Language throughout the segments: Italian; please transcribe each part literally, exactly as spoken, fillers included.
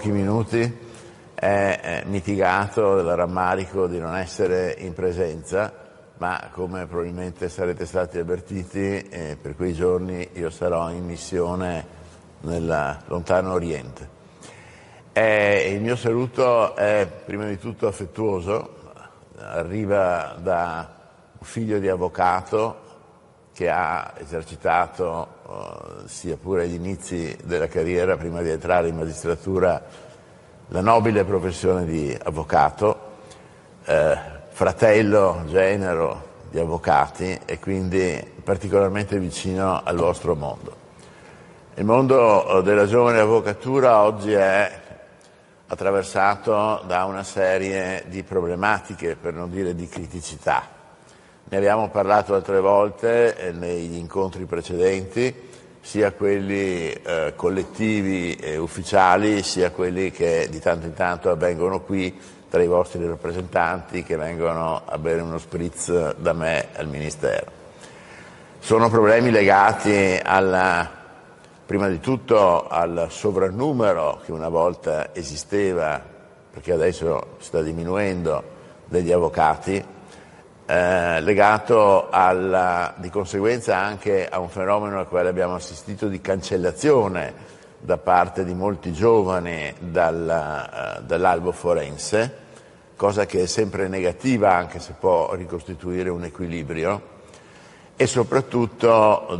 pochi minuti è, è mitigato dal rammarico di non essere in presenza, ma come probabilmente sarete stati avvertiti, eh, per quei giorni io sarò in missione nel lontano Oriente. Eh, il mio saluto è prima di tutto affettuoso, arriva da un figlio di avvocato che ha esercitato, eh, sia pure agli inizi della carriera, prima di entrare in magistratura, la nobile professione di avvocato, eh, fratello, genero di avvocati e quindi particolarmente vicino al vostro mondo. Il mondo della giovane avvocatura oggi è attraversato da una serie di problematiche, per non dire di criticità. Ne abbiamo parlato altre volte negli incontri precedenti, sia quelli eh, collettivi e ufficiali, sia quelli che di tanto in tanto avvengono qui tra i vostri rappresentanti che vengono a bere uno spritz da me al Ministero. Sono problemi legati alla, prima di tutto al sovrannumero che una volta esisteva, perché adesso sta diminuendo, degli avvocati, eh, legato alla, di conseguenza anche a un fenomeno al quale abbiamo assistito di cancellazione da parte di molti giovani dal, uh, dall'albo forense, cosa che è sempre negativa anche se può ricostituire un equilibrio, e soprattutto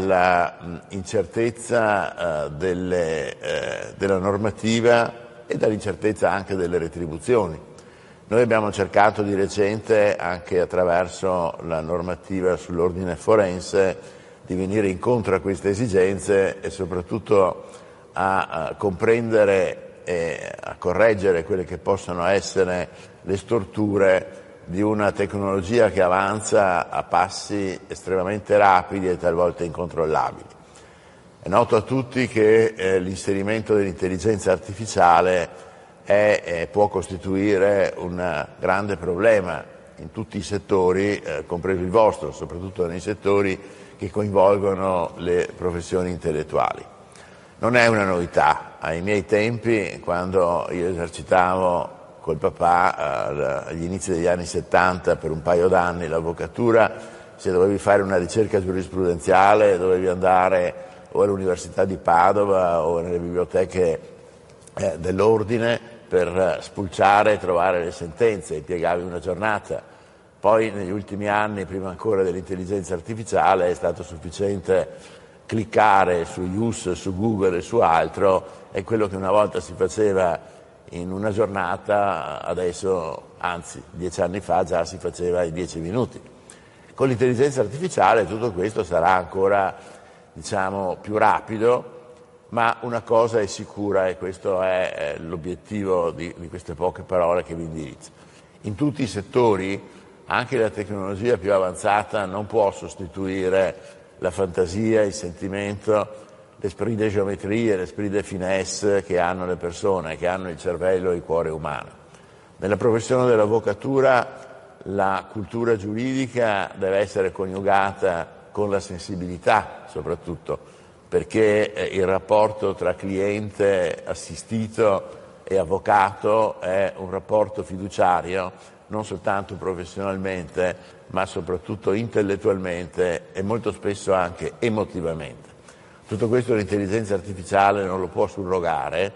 dall'incertezza uh, delle, uh, della normativa e dall'incertezza anche delle retribuzioni. Noi abbiamo cercato di recente, anche attraverso la normativa sull'ordine forense, di venire incontro a queste esigenze e soprattutto a, a comprendere e a correggere quelle che possono essere le storture di una tecnologia che avanza a passi estremamente rapidi e talvolta incontrollabili. È noto a tutti che eh, l'inserimento dell'intelligenza artificiale è, eh, può costituire un grande problema in tutti i settori, eh, compreso il vostro, soprattutto nei settori che coinvolgono le professioni intellettuali. Non è una novità. Ai miei tempi, quando io esercitavo col papà agli inizi degli anni settanta per un paio d'anni l'avvocatura, se dovevi fare una ricerca giurisprudenziale dovevi andare o all'Università di Padova o nelle biblioteche eh, dell'ordine per spulciare e trovare le sentenze, impiegavi una giornata. Poi negli ultimi anni, prima ancora dell'intelligenza artificiale, è stato sufficiente cliccare su I U S, su Google e su altro, e quello che una volta si faceva in una giornata, adesso, anzi, dieci anni fa già si faceva in dieci minuti. Con l'intelligenza artificiale tutto questo sarà ancora, diciamo, più rapido, ma una cosa è sicura, e questo è l'obiettivo di, di queste poche parole che vi indirizzo. In tutti i settori, anche la tecnologia più avanzata non può sostituire la fantasia, il sentimento, l'esprit de geometrie, l'esprit de finesse che hanno le persone, che hanno il cervello e il cuore umano. Nella professione dell'avvocatura la cultura giuridica deve essere coniugata con la sensibilità, soprattutto, perché il rapporto tra cliente, assistito e avvocato è un rapporto fiduciario, non soltanto professionalmente, ma soprattutto intellettualmente e molto spesso anche emotivamente. Tutto questo l'intelligenza artificiale non lo può surrogare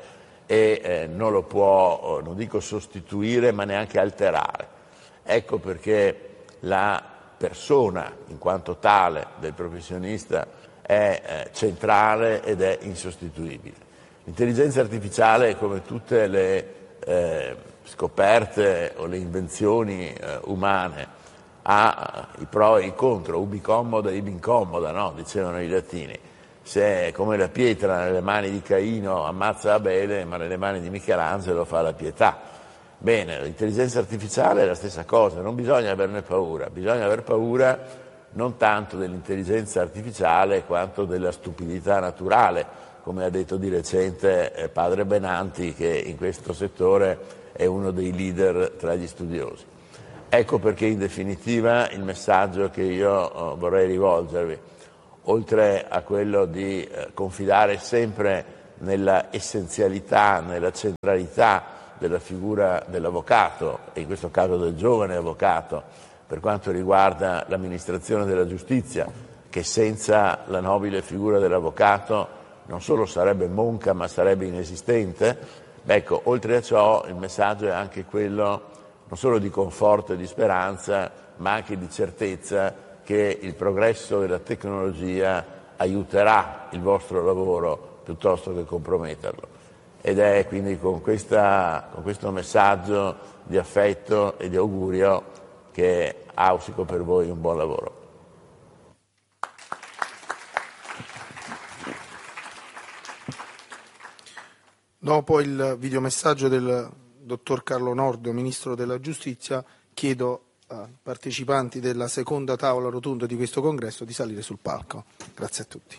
e eh, non lo può, non dico sostituire, ma neanche alterare. Ecco perché la persona, in quanto tale, del professionista è eh, centrale ed è insostituibile. L'intelligenza artificiale, come tutte le eh, scoperte o le invenzioni eh, umane, ha i pro e i contro, ubi commoda, ibi incommoda, no? Dicevano i latini. Se come la pietra nelle mani di Caino ammazza Abele, ma nelle mani di Michelangelo fa la pietà. Bene, l'intelligenza artificiale è la stessa cosa, non bisogna averne paura, bisogna aver paura non tanto dell'intelligenza artificiale quanto della stupidità naturale, come ha detto di recente eh, padre Benanti, che in questo settore è uno dei leader tra gli studiosi. Ecco perché in definitiva il messaggio che io eh, vorrei rivolgervi, oltre a quello di eh, confidare sempre nella essenzialità, nella centralità della figura dell'avvocato, e in questo caso del giovane avvocato, per quanto riguarda l'amministrazione della giustizia, che senza la nobile figura dell'avvocato non solo sarebbe monca ma sarebbe inesistente. Beh, ecco, oltre a ciò il messaggio è anche quello non solo di conforto e di speranza, ma anche di certezza che il progresso della tecnologia aiuterà il vostro lavoro piuttosto che comprometterlo. Ed è quindi con, questa, con questo messaggio di affetto e di augurio che auspico per voi un buon lavoro. Dopo il videomessaggio del dottor Carlo Nordio, Ministro della Giustizia, chiedo ai partecipanti della seconda tavola rotonda di questo congresso di salire sul palco. Grazie a tutti.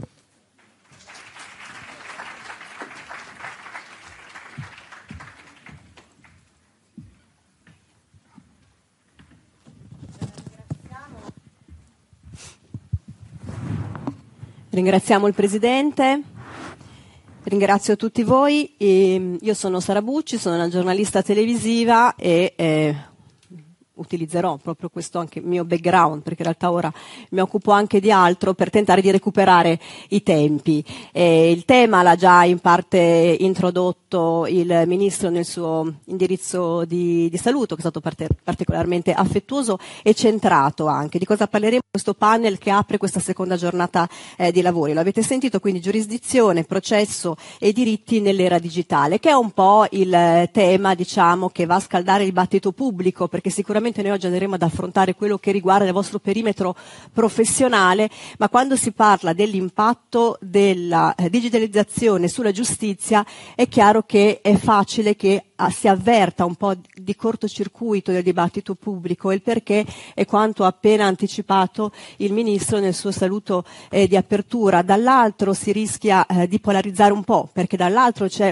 Ringraziamo il Presidente. Ringrazio tutti voi. E io sono Sara Bucci, sono una giornalista televisiva e eh, utilizzerò proprio questo anche mio background, perché in realtà ora mi occupo anche di altro, per tentare di recuperare i tempi. Eh, il tema l'ha già in parte introdotto il Ministro nel suo indirizzo di, di saluto, che è stato parte, particolarmente affettuoso e centrato anche. Di cosa parleremo in questo panel che apre questa seconda giornata eh, di lavori? Lo avete sentito, quindi giurisdizione, processo e diritti nell'era digitale, che è un po' il tema, diciamo, che va a scaldare il dibattito pubblico, perché sicuramente noi oggi andremo ad affrontare quello che riguarda il vostro perimetro professionale, ma quando si parla dell'impatto della eh, digitalizzazione sulla giustizia è chiaro che è facile che ah, si avverta un po' di cortocircuito del dibattito pubblico, il perché è quanto ha appena anticipato il Ministro nel suo saluto eh, di apertura. Dall'altro si rischia eh, di polarizzare un po', perché dall'altro c'è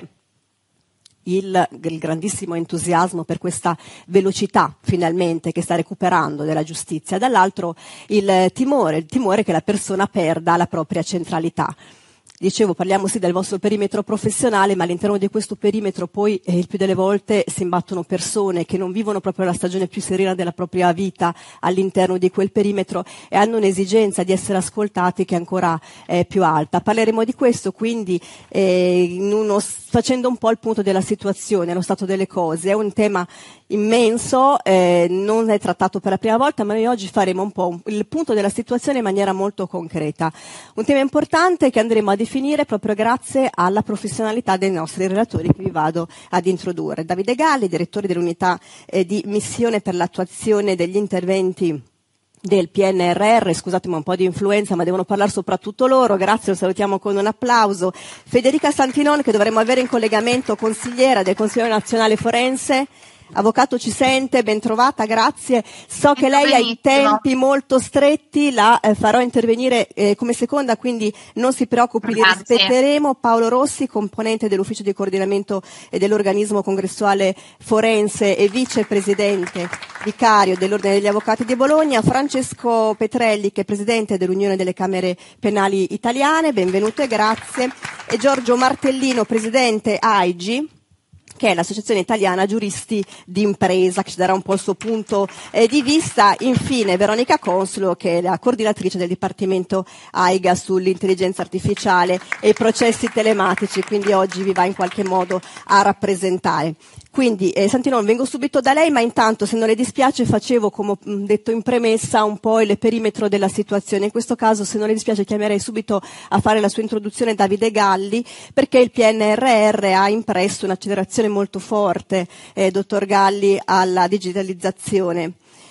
Il, il grandissimo entusiasmo per questa velocità finalmente che sta recuperando della giustizia, dall'altro il timore, il timore che la persona perda la propria centralità. Dicevo, parliamo sì del vostro perimetro professionale, ma all'interno di questo perimetro poi eh, il più delle volte si imbattono persone che non vivono proprio la stagione più serena della propria vita all'interno di quel perimetro e hanno un'esigenza di essere ascoltati che è ancora eh, più alta. Parleremo di questo quindi eh, in uno, facendo un po' il punto della situazione, lo stato delle cose. È un tema immenso, eh, non è trattato per la prima volta, ma noi oggi faremo un po' il punto della situazione in maniera molto concreta. Un tema importante che andremo a definire proprio grazie alla professionalità dei nostri relatori che vi vado ad introdurre. Davide Galli, direttore dell'unità eh, di missione per l'attuazione degli interventi del P N R R, scusatemi un po' di influenza, ma devono parlare soprattutto loro, grazie, lo salutiamo con un applauso. Federica Santinon, che dovremmo avere in collegamento, consigliera del Consiglio Nazionale Forense. Avvocato, ci sente? Ben trovata, grazie. So che lei ha i tempi molto stretti, la eh, farò intervenire eh, come seconda, quindi non si preoccupi, li rispetteremo. Paolo Rossi, componente dell'ufficio di coordinamento e dell'organismo congressuale forense e vicepresidente vicario dell'Ordine degli Avvocati di Bologna. Francesco Petrelli, che è presidente dell'Unione delle Camere Penali Italiane, benvenuto e grazie. E Giorgio Martellino, presidente A I G, che è l'Associazione Italiana Giuristi d'Impresa, che ci darà un po' il suo punto eh, di vista. Infine Veronica Consulo, che è la coordinatrice del Dipartimento A I G A sull'intelligenza artificiale e i processi telematici, quindi oggi vi va in qualche modo a rappresentare. Quindi eh, Santinon, vengo subito da lei, ma intanto, se non le dispiace, facevo, come ho detto in premessa, un po' il perimetro della situazione. In questo caso, se non le dispiace, chiamerei subito a fare la sua introduzione Davide Galli, perché il P N R R ha impresso un'accelerazione molto forte, eh, dottor Galli, alla digitalizzazione.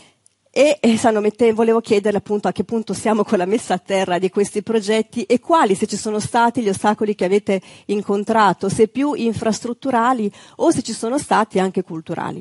E eh, sanno, mette, volevo chiederle appunto a che punto siamo con la messa a terra di questi progetti e quali, se ci sono stati, gli ostacoli che avete incontrato, se più infrastrutturali o se ci sono stati anche culturali.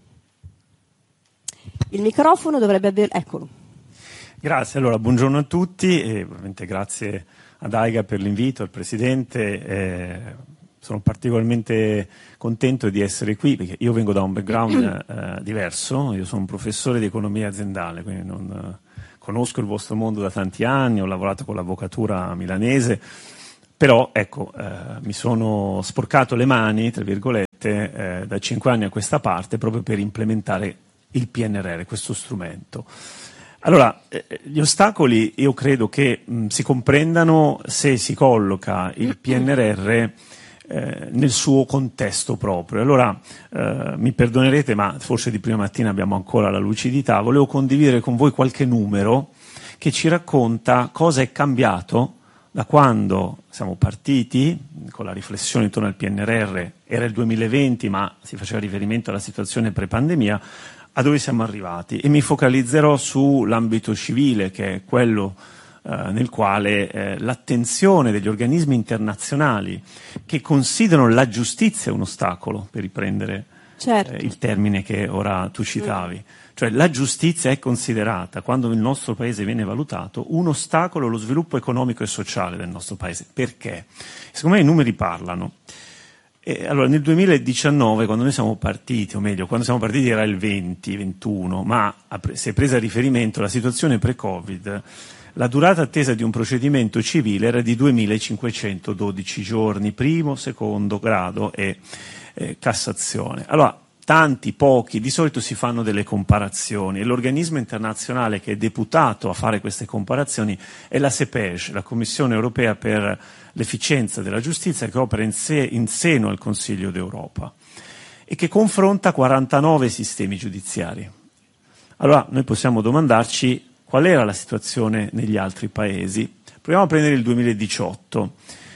Il microfono dovrebbe aver... eccolo. Grazie, allora buongiorno a tutti e ovviamente grazie ad A I G A per l'invito, al Presidente. Eh, sono particolarmente contento di essere qui perché io vengo da un background eh, diverso, io sono un professore di economia aziendale, quindi non eh, conosco il vostro mondo da tanti anni, ho lavorato con l'avvocatura milanese, però ecco, eh, mi sono sporcato le mani, tra virgolette, eh, da cinque anni a questa parte proprio per implementare il P N R R, questo strumento. Allora, eh, gli ostacoli io credo che mh, si comprendano se si colloca il P N R R eh, nel suo contesto proprio. Allora, eh, mi perdonerete, ma forse di prima mattina abbiamo ancora la lucidità, volevo condividere con voi qualche numero che ci racconta cosa è cambiato da quando siamo partiti con la riflessione intorno al P N R R, era il duemilaventi ma si faceva riferimento alla situazione pre-pandemia, a dove siamo arrivati, e mi focalizzerò sull'ambito civile, che è quello eh, nel quale eh, l'attenzione degli organismi internazionali che considerano la giustizia un ostacolo, per riprendere certo. eh, il termine che ora tu citavi, mm. cioè la giustizia è considerata, quando il nostro paese viene valutato, un ostacolo allo sviluppo economico e sociale del nostro paese. Perché? Secondo me i numeri parlano. E allora, nel duemiladiciannove, quando noi siamo partiti, o meglio, quando siamo partiti era il venti ventuno, ma si è presa a riferimento la situazione pre-Covid, la durata attesa di un procedimento civile era di duemilacinquecentododici giorni, primo, secondo grado e eh, Cassazione. Allora, tanti, pochi, di solito si fanno delle comparazioni e l'organismo internazionale che è deputato a fare queste comparazioni è la CEPEJ, la Commissione Europea per l'Efficienza della Giustizia, che opera in, se, in seno al Consiglio d'Europa e che confronta quarantanove sistemi giudiziari. Allora noi possiamo domandarci qual era la situazione negli altri paesi. Proviamo a prendere il duemiladiciotto.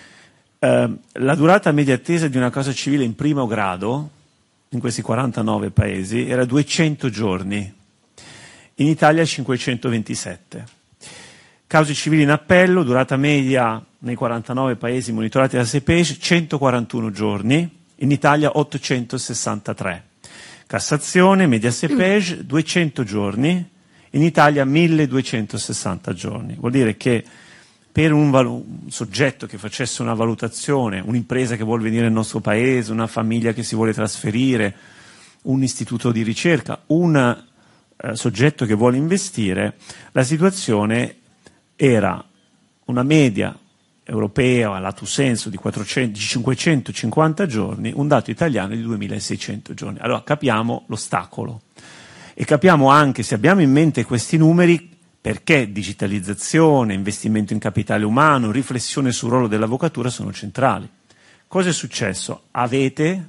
Eh, la durata media attesa di una causa civile in primo grado in questi quarantanove paesi era duecento giorni, in Italia cinquecentoventisette. Cause civili in appello, durata media nei quarantanove paesi monitorati da CEPEJ, centoquarantuno giorni, in Italia ottocentosessantatré. Cassazione, media CEPEJ, duecento giorni, in Italia milleduecentosessanta giorni. Vuol dire che per un, valu- un soggetto che facesse una valutazione, un'impresa che vuole venire nel nostro paese, una famiglia che si vuole trasferire, un istituto di ricerca, un eh, soggetto che vuole investire, la situazione era una media europea, a lato senso, di, quattrocento, di cinquecentocinquanta giorni, un dato italiano di duemilaseicento giorni. Allora capiamo l'ostacolo e capiamo anche, se abbiamo in mente questi numeri, perché digitalizzazione, investimento in capitale umano, riflessione sul ruolo dell'avvocatura sono centrali. Cosa è successo? Avete,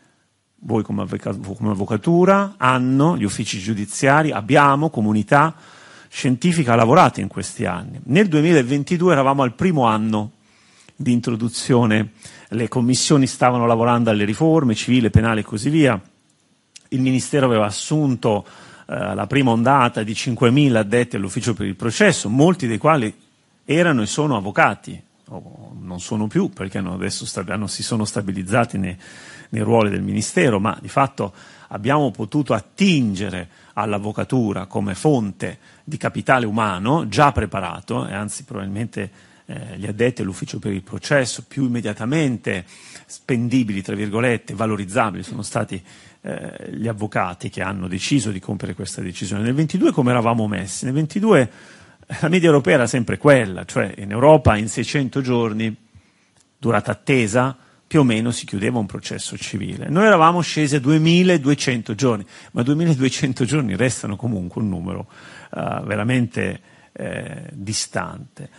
voi come, avvoc- come avvocatura, hanno, gli uffici giudiziari, abbiamo, comunità scientifica lavorate in questi anni. Nel duemilaventidue eravamo al primo anno di introduzione, le commissioni stavano lavorando alle riforme, civile, penale e così via. Il Ministero aveva assunto eh, la prima ondata di cinquemila addetti all'ufficio per il processo, molti dei quali erano e sono avvocati, o non sono più perché hanno adesso stab- hanno, si sono stabilizzati nei, nei ruoli del Ministero, ma di fatto abbiamo potuto attingere all'avvocatura come fonte di capitale umano già preparato, e anzi probabilmente eh, gli addetti all'ufficio per il processo più immediatamente spendibili, tra virgolette, valorizzabili, sono stati eh, gli avvocati che hanno deciso di compiere questa decisione. Nel ventidue come eravamo messi? Nel ventidue la media europea era sempre quella, cioè in Europa in seicento giorni, durata attesa, più o meno si chiudeva un processo civile. Noi eravamo scesi a duemiladuecento giorni, ma duemiladuecento giorni restano comunque un numero uh, veramente eh, distante.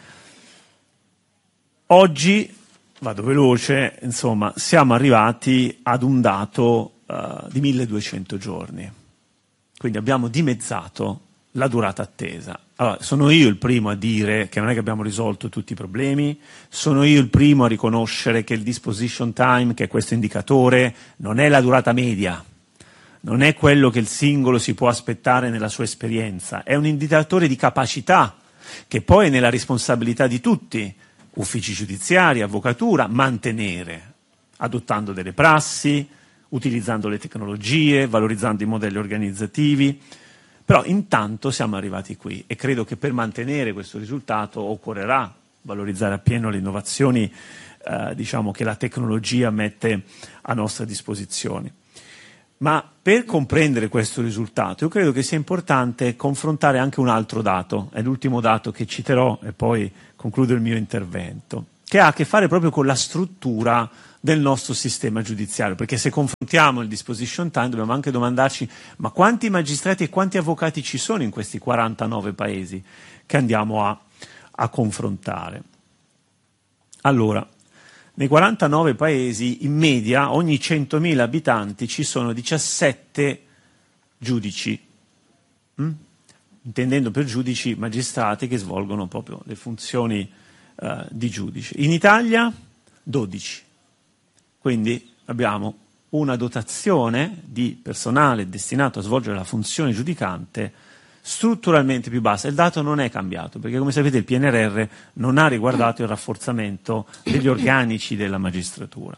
Oggi, vado veloce, insomma, siamo arrivati ad un dato uh, di milleduecento giorni, quindi abbiamo dimezzato la durata attesa. Allora, sono io il primo a dire che non è che abbiamo risolto tutti i problemi, sono io il primo a riconoscere che il disposition time, che è questo indicatore, non è la durata media, non è quello che il singolo si può aspettare nella sua esperienza, è un indicatore di capacità che poi è nella responsabilità di tutti, uffici giudiziari, avvocatura, mantenere, adottando delle prassi, utilizzando le tecnologie, valorizzando i modelli organizzativi. Però intanto siamo arrivati qui e credo che per mantenere questo risultato occorrerà valorizzare appieno le innovazioni eh, diciamo, che la tecnologia mette a nostra disposizione. Ma per comprendere questo risultato io credo che sia importante confrontare anche un altro dato, è l'ultimo dato che citerò e poi concludo il mio intervento. che ha a che fare proprio con la struttura del nostro sistema giudiziario, perché se confrontiamo il disposition time dobbiamo anche domandarci ma quanti magistrati e quanti avvocati ci sono in questi quarantanove paesi che andiamo a, a confrontare. Allora, nei quarantanove paesi in media ogni centomila abitanti ci sono diciassette giudici, hm? intendendo per giudici magistrati che svolgono proprio le funzioni uh, di giudice. In Italia dodici. Quindi abbiamo una dotazione di personale destinato a svolgere la funzione giudicante strutturalmente più bassa. Il dato non è cambiato, perché come sapete il P N R R non ha riguardato il rafforzamento degli organici della magistratura.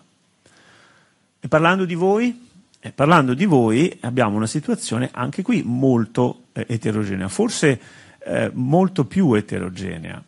E parlando di voi, eh, parlando di voi abbiamo una situazione anche qui molto eh, eterogenea, forse eh, molto più eterogenea.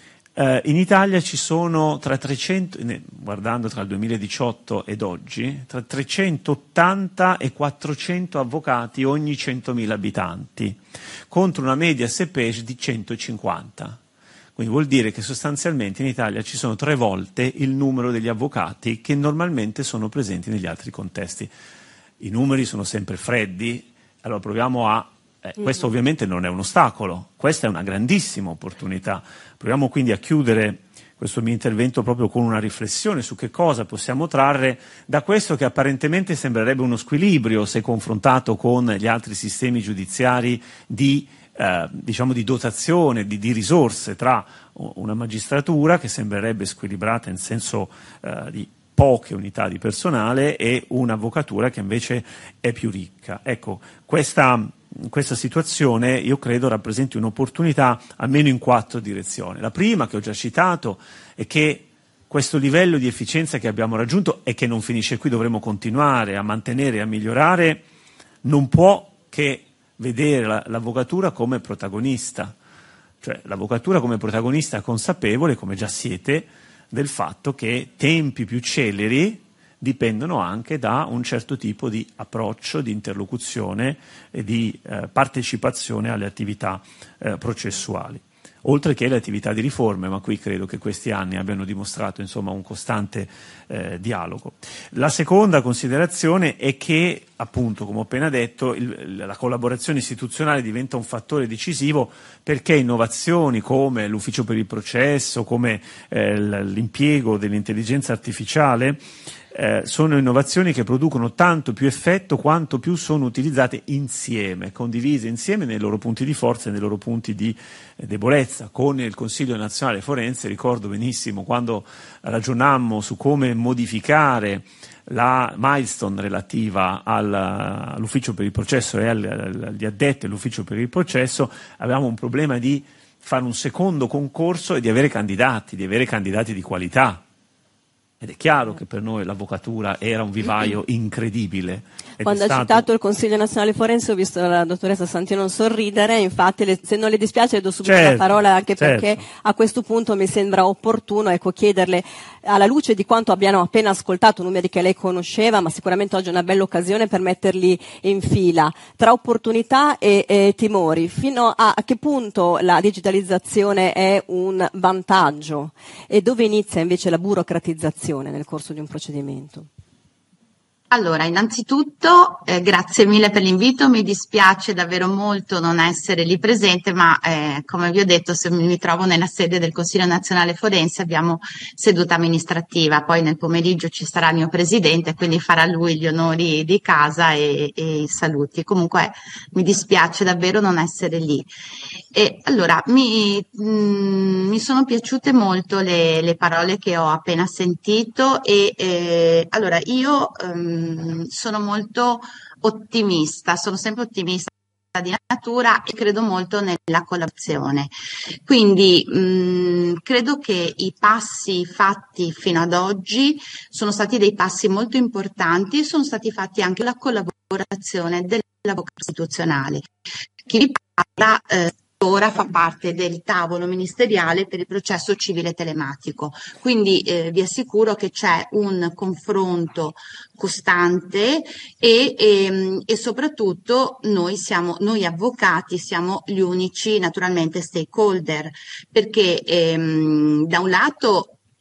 Uh, in Italia ci sono tra trecento, guardando tra il duemiladiciotto ed oggi, tra trecentottanta e quattrocento avvocati ogni centomila abitanti, contro una media SEPEJ di centocinquanta. Quindi vuol dire che sostanzialmente in Italia ci sono tre volte il numero degli avvocati che normalmente sono presenti negli altri contesti. I numeri sono sempre freddi, allora proviamo a Eh, questo ovviamente non è un ostacolo, questa è una grandissima opportunità. Proviamo quindi a chiudere questo mio intervento proprio con una riflessione su che cosa possiamo trarre da questo che apparentemente sembrerebbe uno squilibrio se confrontato con gli altri sistemi giudiziari di, eh, diciamo di dotazione, di, di risorse, tra una magistratura che sembrerebbe squilibrata in senso eh, di poche unità di personale e un'avvocatura che invece è più ricca. Ecco, questa Questa situazione io credo rappresenti un'opportunità almeno in quattro direzioni. La prima, che ho già citato, è che questo livello di efficienza che abbiamo raggiunto e che non finisce qui, dovremo continuare a mantenere e a migliorare, non può che vedere la, l'avvocatura come protagonista, cioè l'avvocatura come protagonista consapevole, come già siete, del fatto che tempi più celeri dipendono anche da un certo tipo di approccio, di interlocuzione e di eh, partecipazione alle attività eh, processuali, oltre che le attività di riforme, ma qui credo che questi anni abbiano dimostrato insomma un costante eh, dialogo. La seconda considerazione è che, appunto, come ho appena detto, il, la collaborazione istituzionale diventa un fattore decisivo perché innovazioni come l'ufficio per il processo, come eh, l'impiego dell'intelligenza artificiale Eh, sono innovazioni che producono tanto più effetto quanto più sono utilizzate insieme, condivise insieme nei loro punti di forza e nei loro punti di eh, debolezza. Con il Consiglio nazionale forense ricordo benissimo quando ragionammo su come modificare la milestone relativa al, all'ufficio per il processo e agli addetti all'ufficio per il processo, avevamo un problema di fare un secondo concorso e di avere candidati, di avere candidati di qualità. Ed è chiaro che per noi l'avvocatura era un vivaio incredibile. Quando ha stato... citato il Consiglio Nazionale Forense ho visto la dottoressa Santino sorridere, infatti le, se non le dispiace le do subito certo, la parola anche certo. perché a questo punto mi sembra opportuno ecco, chiederle, alla luce di quanto abbiamo appena ascoltato, numeri che lei conosceva, ma sicuramente oggi è una bella occasione per metterli in fila, tra opportunità e, e timori, fino a, a che punto la digitalizzazione è un vantaggio e dove inizia invece la burocratizzazione nel corso di un procedimento? Allora, innanzitutto eh, grazie mille per l'invito, mi dispiace davvero molto non essere lì presente, ma eh, come vi ho detto se mi trovo nella sede del Consiglio Nazionale Forense abbiamo seduta amministrativa, poi nel pomeriggio ci sarà il mio presidente, quindi farà lui gli onori di casa e, e i saluti. Comunque mi dispiace davvero non essere lì. E allora, mi, mh, mi sono piaciute molto le, le parole che ho appena sentito e eh, allora io ehm, sono molto ottimista, sono sempre ottimista di natura e credo molto nella collaborazione. Quindi mh, credo che i passi fatti fino ad oggi sono stati dei passi molto importanti e sono stati fatti anche la collaborazione dell'avvocato istituzionale. Chi vi parla eh, ora fa parte del tavolo ministeriale per il processo civile telematico, quindi eh, vi assicuro che c'è un confronto costante e, e, e soprattutto noi siamo, noi avvocati siamo gli unici naturalmente stakeholder, perché ehm, da un lato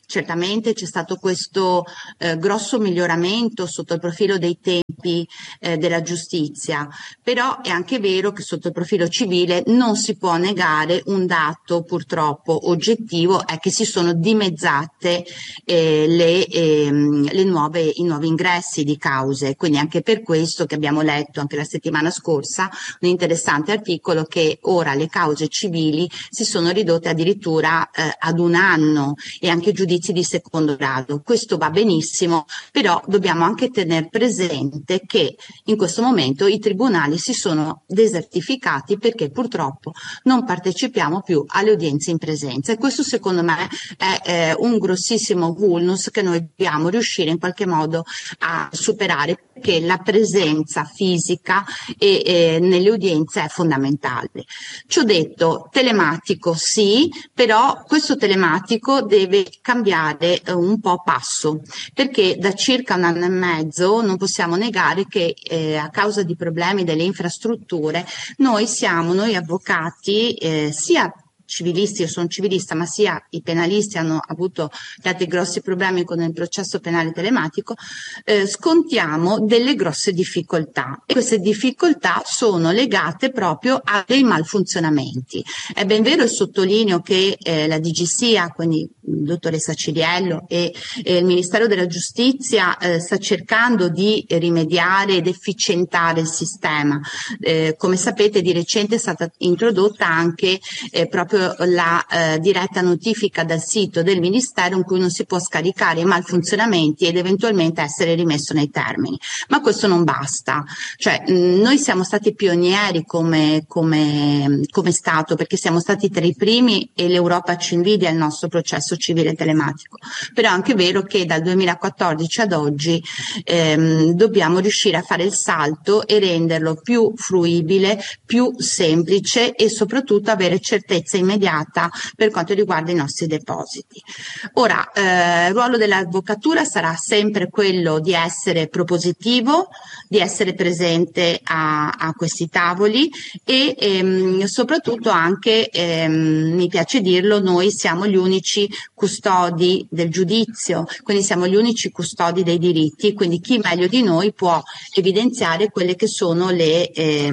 certamente c'è stato questo eh, grosso miglioramento sotto il profilo dei tempi eh, della giustizia, però è anche vero che sotto il profilo civile non si può negare un dato purtroppo oggettivo, è che si sono dimezzate eh, le, ehm, le nuove, i nuovi ingressi di cause, quindi anche per questo che abbiamo letto anche la settimana scorsa un interessante articolo che ora le cause civili si sono ridotte addirittura eh, ad un anno e anche giudizi di secondo grado. Questo va benissimo, però dobbiamo anche tenere presente che in questo momento i tribunali si sono desertificati perché purtroppo non partecipiamo più alle udienze in presenza, e questo secondo me è eh, un grossissimo vulnus che noi dobbiamo riuscire in qualche modo a superare, perché la presenza fisica e, e nelle udienze è fondamentale. Ciò detto, telematico sì, però questo telematico deve cambiare eh, un po' passo, perché da circa un anno e mezzo non possiamo negare che eh, a causa di problemi delle infrastrutture noi siamo, noi avvocati, eh, sia civilisti, io sono civilista, ma sia i penalisti hanno avuto dati grossi problemi con il processo penale telematico, eh, scontiamo delle grosse difficoltà, e queste difficoltà sono legate proprio a dei malfunzionamenti. È ben vero, e sottolineo che eh, la D G S I A, quindi dottoressa Ciriello e, e il Ministero della Giustizia eh, sta cercando di rimediare ed efficientare il sistema. Eh, come sapete, di recente è stata introdotta anche eh, proprio la eh, diretta notifica dal sito del Ministero in cui non si può scaricare i malfunzionamenti ed eventualmente essere rimesso nei termini. Ma questo non basta, cioè mh, noi siamo stati pionieri come, come, come Stato, perché siamo stati tra i primi e l'Europa ci invidia il nostro processo civile telematico, però è anche vero che dal duemilaquattordici ad oggi ehm, dobbiamo riuscire a fare il salto e renderlo più fruibile, più semplice e soprattutto avere certezza immediata per quanto riguarda i nostri depositi. Ora, eh, il ruolo dell'avvocatura sarà sempre quello di essere propositivo, di essere presente a, a questi tavoli e ehm, soprattutto anche, ehm, mi piace dirlo, noi siamo gli unici custodi del giudizio, quindi siamo gli unici custodi dei diritti, quindi chi meglio di noi può evidenziare quelle che sono le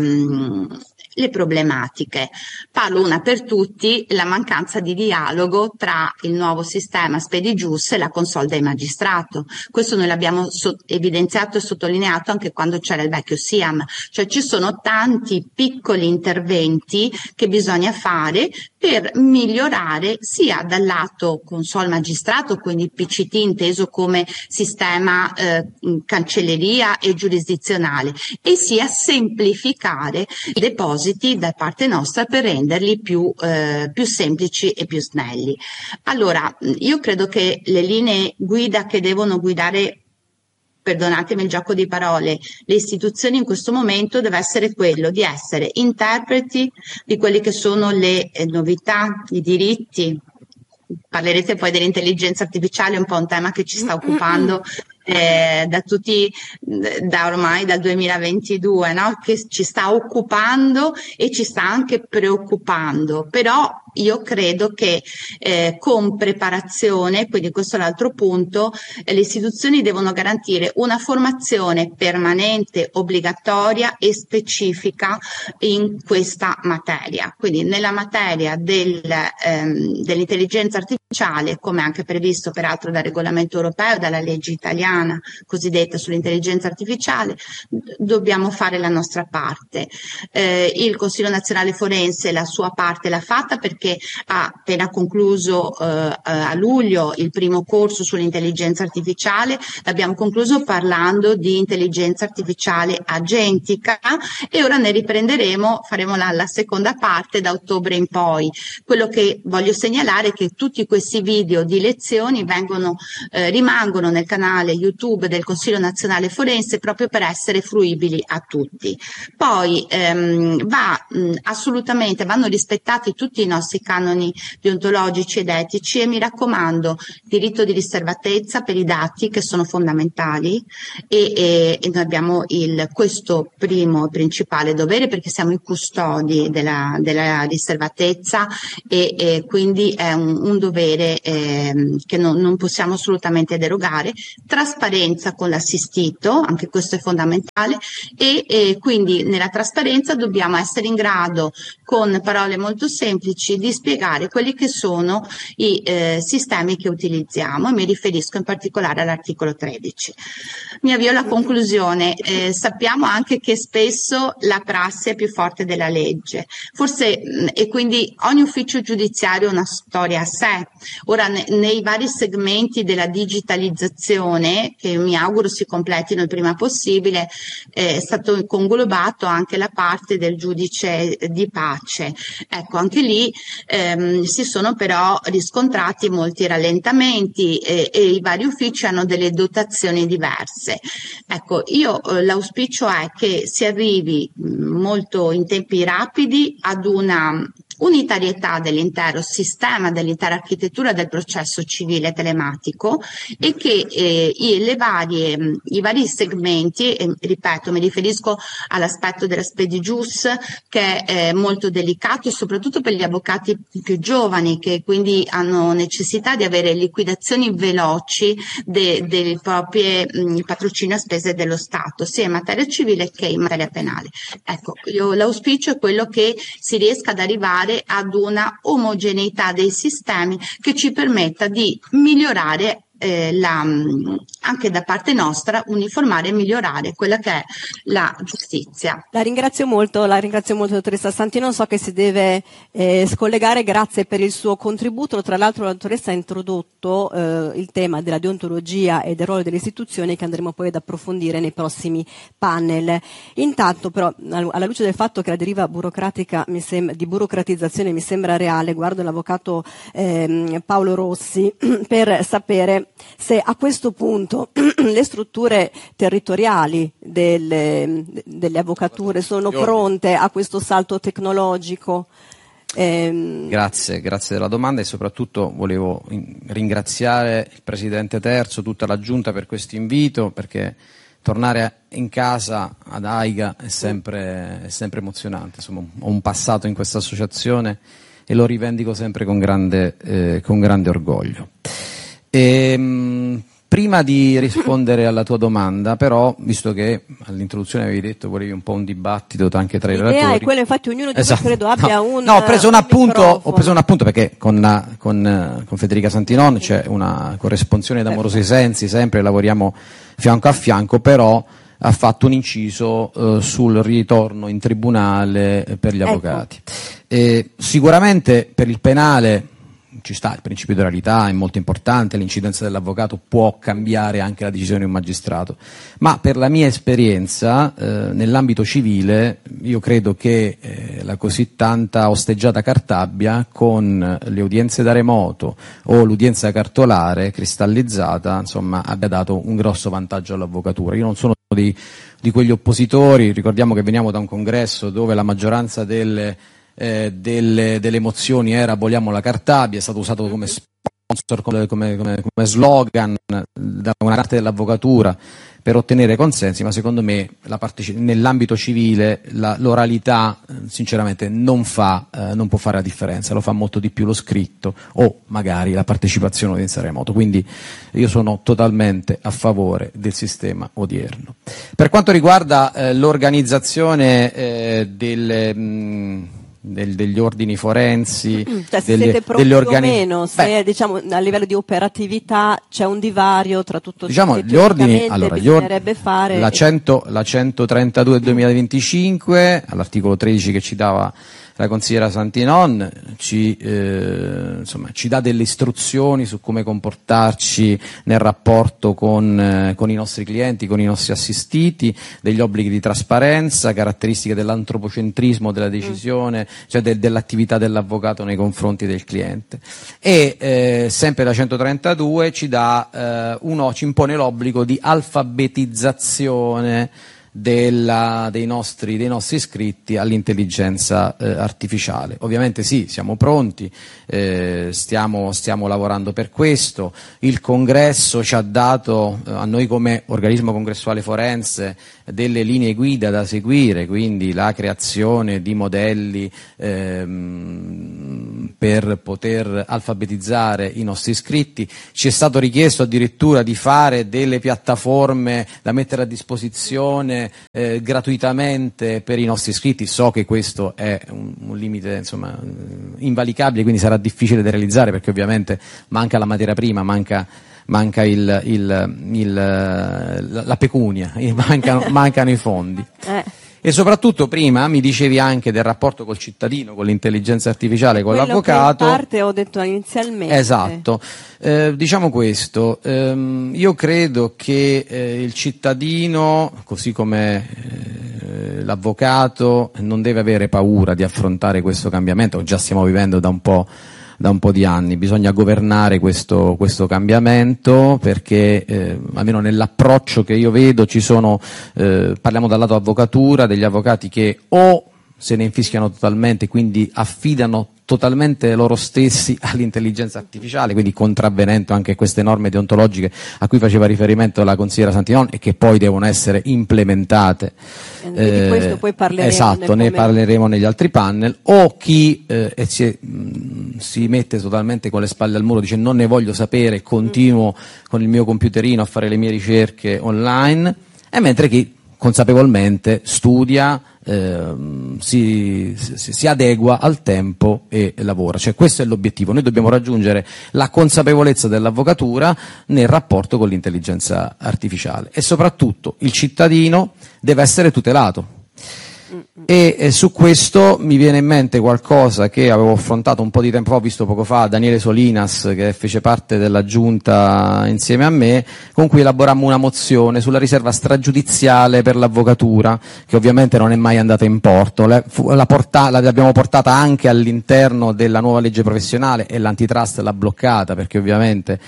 ehm, le problematiche. Parlo una per tutti, la mancanza di dialogo tra il nuovo sistema SpediGius e la console del magistrato. Questo noi l'abbiamo so- evidenziato e sottolineato anche quando c'era il vecchio SIAM, cioè ci sono tanti piccoli interventi che bisogna fare per migliorare sia dal lato console magistrato, quindi P C T inteso come sistema eh, cancelleria e giurisdizionale, e sia semplificare i depositi da parte nostra per renderli più, eh, più semplici e più snelli. Allora, io credo che le linee guida che devono guidare, perdonatemi il gioco di parole, le istituzioni in questo momento deve essere quello di essere interpreti di quelle che sono le eh, novità, i diritti. Parlerete poi dell'intelligenza artificiale, un po' un tema che ci sta occupando eh, da tutti, da ormai dal duemilaventidue, no? Che ci sta occupando e ci sta anche preoccupando, però io credo che eh, con preparazione, quindi questo è l'altro punto, eh, le istituzioni devono garantire una formazione permanente, obbligatoria e specifica in questa materia. Quindi nella materia del, ehm, dell'intelligenza artificiale, come anche previsto peraltro dal regolamento europeo e dalla legge italiana cosiddetta sull'intelligenza artificiale, dobbiamo fare la nostra parte. Eh, il Consiglio Nazionale Forense la sua parte l'ha fatta, perché ha appena concluso eh, a luglio il primo corso sull'intelligenza artificiale, l'abbiamo concluso parlando di intelligenza artificiale agentica e ora ne riprenderemo, faremo la, la seconda parte da ottobre in poi. Quello che voglio segnalare è che tutti questi video di lezioni vengono, eh, rimangono nel canale YouTube del Consiglio Nazionale Forense proprio per essere fruibili a tutti. Poi ehm, va mh, assolutamente, vanno rispettati tutti i nostri diversi canoni deontologici ed etici, e mi raccomando, diritto di riservatezza per i dati che sono fondamentali, e, e, e noi abbiamo il, questo primo principale dovere perché siamo i custodi della, della riservatezza, e, e quindi è un, un dovere eh, che non, non possiamo assolutamente derogare. Trasparenza con l'assistito, anche questo è fondamentale, e, e quindi nella trasparenza dobbiamo essere in grado, con parole molto semplici, di spiegare quelli che sono i eh, sistemi che utilizziamo, e mi riferisco in particolare all'articolo tredici. Mi avvio alla conclusione. Eh, sappiamo anche che spesso la prassi è più forte della legge, forse, mh, e quindi ogni ufficio giudiziario ha una storia a sé. Ora, ne, nei vari segmenti della digitalizzazione, che mi auguro si completino il prima possibile, eh, è stato conglobato anche la parte del giudice di pace. Ecco, anche lì ehm, si sono però riscontrati molti rallentamenti, e, e i vari uffici hanno delle dotazioni diverse. Ecco, io eh, l'auspicio è che si arrivi mh, molto in tempi rapidi ad una unitarietà dell'intero sistema, dell'intera architettura del processo civile telematico, e che eh, i, le varie, i vari segmenti, e, ripeto, mi riferisco all'aspetto della Spedigius, che è eh, molto delicato, soprattutto per gli avvocati più giovani, che quindi hanno necessità di avere liquidazioni veloci de, delle proprie mh, patrocinio a spese dello Stato, sia in materia civile che in materia penale. Ecco, io, l'auspicio è quello che si riesca ad arrivare ad una omogeneità dei sistemi che ci permetta di migliorare eh, la, anche da parte nostra, uniformare e migliorare quella che è la giustizia. La ringrazio molto, la ringrazio molto dottoressa Santinon, so che si deve eh, scollegare, grazie per il suo contributo. Tra l'altro la dottoressa ha introdotto eh, il tema della deontologia e del ruolo delle istituzioni, che andremo poi ad approfondire nei prossimi panel. Intanto però, alla luce del fatto che la deriva burocratica mi sem- di burocratizzazione mi sembra reale, guardo l'avvocato eh, Paolo Rossi per sapere se a questo punto le strutture territoriali delle, delle avvocature sono pronte a questo salto tecnologico. Ehm... Grazie, grazie della domanda, e soprattutto volevo ringraziare il Presidente Terzo, tutta la Giunta per questo invito, perché tornare in casa ad Aiga è sempre, è sempre emozionante. Insomma, ho un passato in questa associazione e lo rivendico sempre con grande, eh, con grande orgoglio. E, mh, prima di rispondere alla tua domanda, però, visto che all'introduzione avevi detto volevi un po' un dibattito anche tra i relatori. L'idea è quella, infatti ognuno di esatto. voi credo abbia no. un No, ho preso un, un appunto, microfono. ho preso un appunto perché con, con, con Federica Santinon c'è una corresponsione d'amorosi sensi, sempre lavoriamo fianco a fianco, però ha fatto un inciso uh, sul ritorno in tribunale per gli ecco. avvocati. E sicuramente per il penale ci sta il principio di oralità, è molto importante, l'incidenza dell'avvocato può cambiare anche la decisione di un magistrato, ma per la mia esperienza eh, nell'ambito civile io credo che eh, la così tanta osteggiata Cartabia con le udienze da remoto o l'udienza cartolare cristallizzata, insomma, abbia dato un grosso vantaggio all'avvocatura. Io non sono di, di quegli oppositori, ricordiamo che veniamo da un congresso dove la maggioranza delle Eh, delle, delle mozioni era aboliamo la Cartabia, è stato usato come sponsor, come, come, come, come slogan da una parte dell'avvocatura per ottenere consensi, ma secondo me la parteci- nell'ambito civile la, l'oralità sinceramente non fa, eh, non può fare la differenza, lo fa molto di più lo scritto o magari la partecipazione all'udienza remoto, quindi io sono totalmente a favore del sistema odierno. Per quanto riguarda eh, l'organizzazione eh, delle mh, Del, degli ordini forensi, cioè, se delle, siete pronti delle o organi- meno, se Beh, diciamo a livello di operatività c'è un divario tra tutto diciamo ciò che gli ordini, teoricamente allora, gli or- bisognerebbe fare. la, cento, la centotrentadue del duemilaventicinque, all'articolo tredici che ci dava la consigliera Santinon, ci, eh, insomma, ci dà delle istruzioni su come comportarci nel rapporto con, eh, con i nostri clienti, con i nostri assistiti, degli obblighi di trasparenza, caratteristiche dell'antropocentrismo della decisione, mm. cioè de- dell'attività dell'avvocato nei confronti del cliente. E eh, sempre la centotrentadue ci dà eh, uno, ci impone l'obbligo di alfabetizzazione della, dei, nostri, dei nostri iscritti all'intelligenza eh, artificiale. Ovviamente sì, siamo pronti, eh, stiamo, stiamo lavorando per questo. Il Congresso ci ha dato, eh, a noi come organismo congressuale forense, delle linee guida da seguire, quindi la creazione di modelli ehm, per poter alfabetizzare i nostri iscritti. Ci è stato richiesto addirittura di fare delle piattaforme da mettere a disposizione eh, gratuitamente per i nostri iscritti. So che questo è un, un limite, insomma, invalicabile, quindi sarà difficile da realizzare perché ovviamente manca la materia prima, manca manca il, il, il, la pecunia, mancano, mancano i fondi. Eh. E soprattutto prima mi dicevi anche del rapporto col cittadino, con l'intelligenza artificiale, con quello l'avvocato. Che in parte ho detto inizialmente. Esatto. Eh, diciamo questo, ehm, io credo che eh, il cittadino, così come eh, l'avvocato, non deve avere paura di affrontare questo cambiamento, già stiamo vivendo da un po' da un po' di anni. Bisogna governare questo, questo cambiamento perché eh, almeno nell'approccio che io vedo ci sono, eh, parliamo dal lato avvocatura, degli avvocati che o se ne infischiano totalmente, quindi affidano totalmente loro stessi all'intelligenza artificiale, quindi contravvenendo anche queste norme deontologiche a cui faceva riferimento la consigliera Santinon e che poi devono essere implementate. Eh, di questo poi parleremo. Esatto, ne parleremo negli altri panel. O chi eh, si, mh, si mette totalmente con le spalle al muro, dice non ne voglio sapere, continuo mm. con il mio computerino a fare le mie ricerche online, e mentre chi consapevolmente studia, eh, si, si, si adegua al tempo e lavora. Cioè questo è l'obiettivo. Noi dobbiamo raggiungere la consapevolezza dell'avvocatura nel rapporto con l'intelligenza artificiale e soprattutto il cittadino deve essere tutelato. E, e su questo mi viene in mente qualcosa che avevo affrontato un po' di tempo fa, ho visto poco fa Daniele Solinas che fece parte della giunta insieme a me, con cui elaborammo una mozione sulla riserva stragiudiziale per l'avvocatura, che ovviamente non è mai andata in porto. La, la porta, l'abbiamo portata anche all'interno della nuova legge professionale e l'antitrust l'ha bloccata perché ovviamente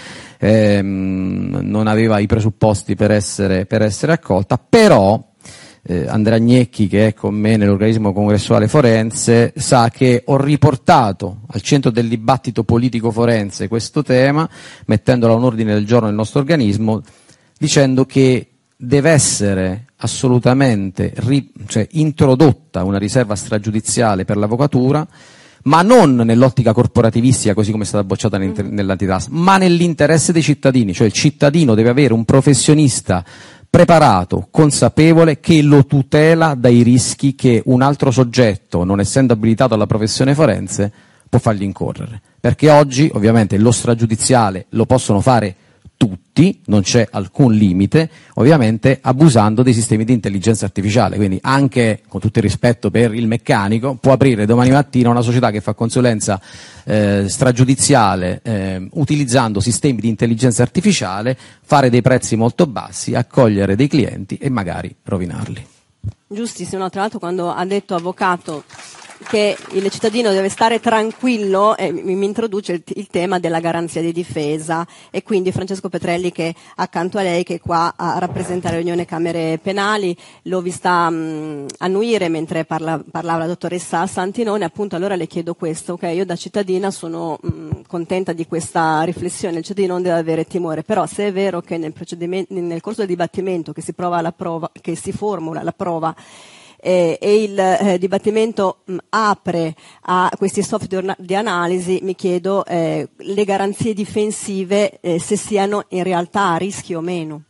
ehm, non aveva i presupposti per essere, per essere accolta, però Eh, Andrea Agnecchi, che è con me nell'organismo congressuale forense, sa che ho riportato al centro del dibattito politico forense questo tema, mettendolo a un ordine del giorno del nostro organismo, dicendo che deve essere assolutamente ri- cioè, introdotta una riserva stragiudiziale per l'avvocatura, ma non nell'ottica corporativistica così come è stata bocciata nell'antitrust, ma nell'interesse dei cittadini. Cioè il cittadino deve avere un professionista preparato, consapevole, che lo tutela dai rischi che un altro soggetto, non essendo abilitato alla professione forense, può fargli incorrere. Perché oggi ovviamente lo stragiudiziale lo possono fare tutti, non c'è alcun limite, ovviamente abusando dei sistemi di intelligenza artificiale. Quindi anche, con tutto il rispetto per il meccanico, può aprire domani mattina una società che fa consulenza eh, stragiudiziale eh, utilizzando sistemi di intelligenza artificiale, fare dei prezzi molto bassi, accogliere dei clienti e magari rovinarli. Giustissimo, tra l'altro quando ha detto avvocato che il cittadino deve stare tranquillo, eh, mi, mi introduce il, il tema della garanzia di difesa, e quindi Francesco Petrelli, che accanto a lei, che è qua a rappresentare l'Unione Camere Penali, lo vi sta mh, annuire mentre parla, parlava la dottoressa Santinone. Appunto, allora le chiedo questo, ok? Io da cittadina sono mh, contenta di questa riflessione, il cittadino non deve avere timore, però se è vero che nel, procedimento, nel corso del dibattimento che si prova la prova, che si formula la prova, Eh, e il eh, dibattimento mh, apre a questi software di analisi, mi chiedo eh, le garanzie difensive eh, se siano in realtà a rischio o meno.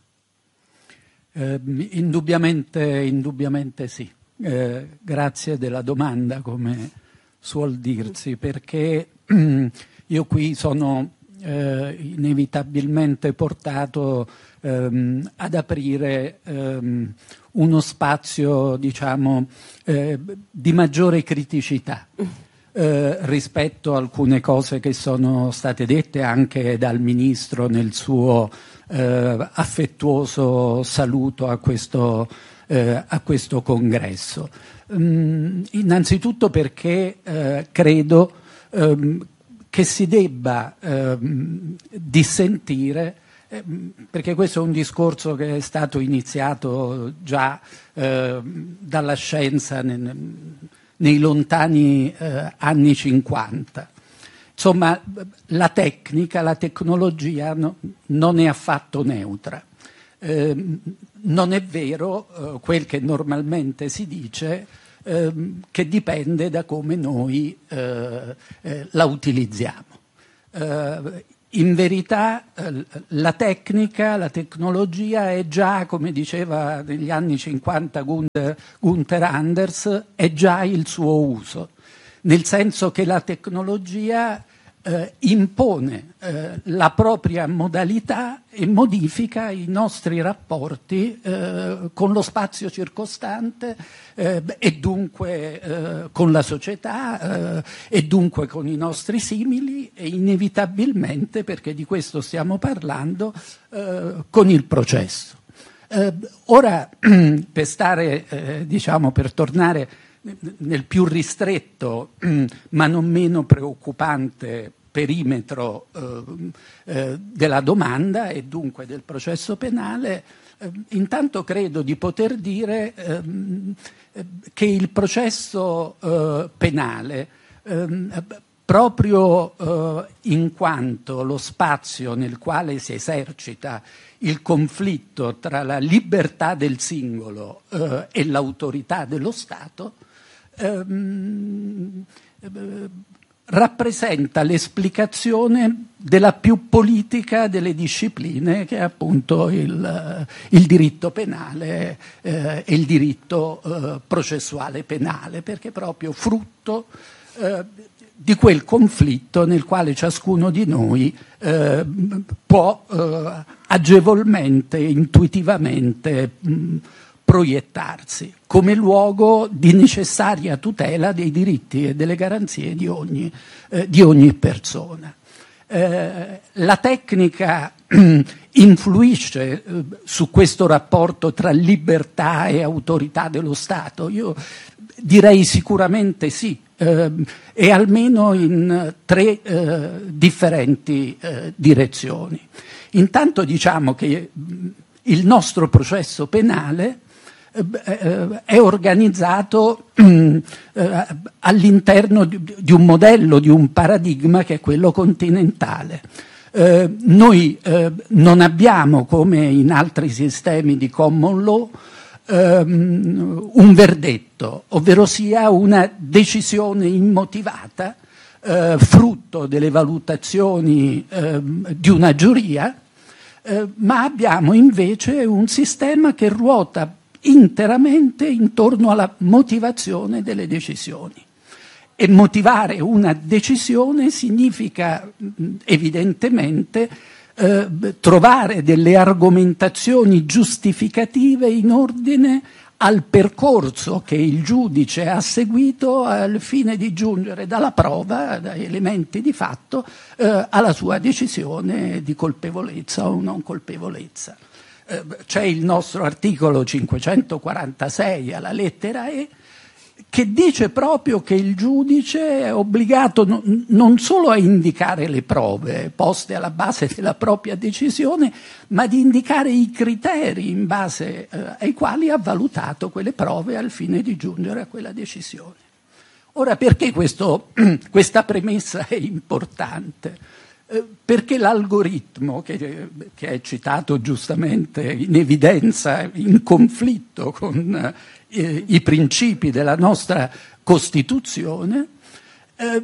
Eh, indubbiamente, indubbiamente sì. Eh, grazie della domanda, come suol dirsi, perché io qui sono eh, inevitabilmente portato ehm, ad aprire ehm, uno spazio, diciamo, eh, di maggiore criticità eh, rispetto a alcune cose che sono state dette anche dal Ministro nel suo eh, affettuoso saluto a questo, eh, a questo congresso. Mm, innanzitutto perché eh, credo ehm, che si debba ehm, dissentire eh, perché questo è un discorso che è stato iniziato già eh, dalla scienza nel, nei lontani eh, anni cinquanta. Insomma, la tecnica, la tecnologia no, non è affatto neutra. Eh, non è vero eh, quel che normalmente si dice, eh, che dipende da come noi eh, eh, la utilizziamo. Eh, in verità eh, la tecnica, la tecnologia è già, come diceva negli anni cinquanta Gunther, Gunther Anders, è già il suo uso, nel senso che la tecnologia Eh, impone eh, la propria modalità e modifica i nostri rapporti eh, con lo spazio circostante eh, e dunque eh, con la società eh, e dunque con i nostri simili e inevitabilmente, perché di questo stiamo parlando, eh, con il processo. Eh, ora, per stare, eh, diciamo, per tornare nel più ristretto ma non meno preoccupante perimetro eh, eh, della domanda e dunque del processo penale, eh, intanto credo di poter dire eh, che il processo eh, penale, eh, proprio eh, in quanto lo spazio nel quale si esercita il conflitto tra la libertà del singolo eh, e l'autorità dello Stato, ehm, rappresenta l'esplicazione della più politica delle discipline, che è appunto il, il diritto penale eh, e il diritto eh, processuale penale, perché è proprio frutto eh, di quel conflitto nel quale ciascuno di noi eh, può eh, agevolmente, intuitivamente mh, proiettarsi come luogo di necessaria tutela dei diritti e delle garanzie di ogni, eh, di ogni persona. Eh, la tecnica influisce eh, su questo rapporto tra libertà e autorità dello Stato? Io direi sicuramente sì, eh, e almeno in tre eh, differenti eh, direzioni. Intanto diciamo che il nostro processo penale è organizzato all'interno di un modello, di un paradigma che è quello continentale. Eh, noi eh, non abbiamo, come in altri sistemi di common law, ehm, un verdetto, ovvero sia una decisione immotivata, eh, frutto delle valutazioni eh, di una giuria, eh, ma abbiamo invece un sistema che ruota interamente intorno alla motivazione delle decisioni. E motivare una decisione significa evidentemente eh, trovare delle argomentazioni giustificative in ordine al percorso che il giudice ha seguito al fine di giungere dalla prova, dagli elementi di fatto, eh, alla sua decisione di colpevolezza o non colpevolezza. C'è il nostro articolo cinquecentoquarantasei alla lettera E, che dice proprio che il giudice è obbligato no, non solo a indicare le prove poste alla base della propria decisione, ma di indicare i criteri in base eh, ai quali ha valutato quelle prove al fine di giungere a quella decisione. Ora, perché questo, questa premessa è importante? Perché l'algoritmo, che, che è citato giustamente in evidenza, in conflitto con eh, i principi della nostra Costituzione, eh,